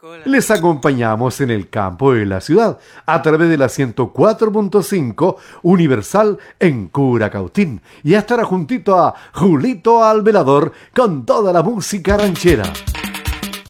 Les acompañamos en el campo de la ciudad a través de la 104.5 Universal en Curacautín. Y estará juntito a Julito Alvelador con toda la música ranchera.